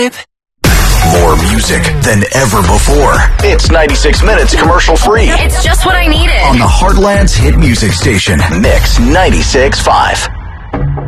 babe. More music than ever before. It's 96 minutes commercial free. It's just what I needed. On the Heartland's hit music station, Mix 96.5.